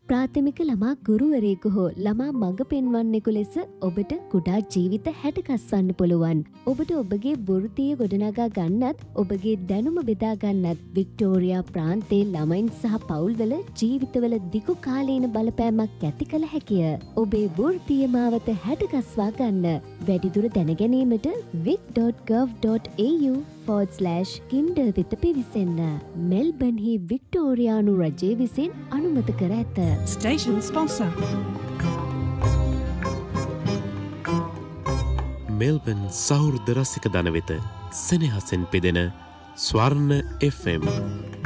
ප්‍රාථමික ළමා ගුරුවරයෙකු හෝ ළමා මඟ පෙන්වන්නෙකු ලෙස ඔබට කුඩා ජීවිත හැඩගස්වන්න පුළුවන්. ඔබට ඔබගේ වෘත්තීය ගොඩනගා ගන්නත් ඔබගේ දැනුම බෙදා ගන්නත් වික්ටෝරියා ප්‍රාන්තයේ ළමයින් සහ පවුල්වල ජීවිතවල දිගු කාලීන බලපෑමක් ඇති කළ හැකිය. ඔබේ වෘත්තීය මාවත හැඩගස්වා ගන්න. වැඩිදුර දැනගැනීමට vic.gov.au/kinder වෙත පිවිසෙන්න. මෙල්බන්හි වික්ටෝරියානු රජය විසින් අනුමත කර ඇත. Station sponsor. මෙල්බන් සහෘද රසික දනවෙත සෙනෙහසෙන් පෙදෙන ස්වර්ණ FM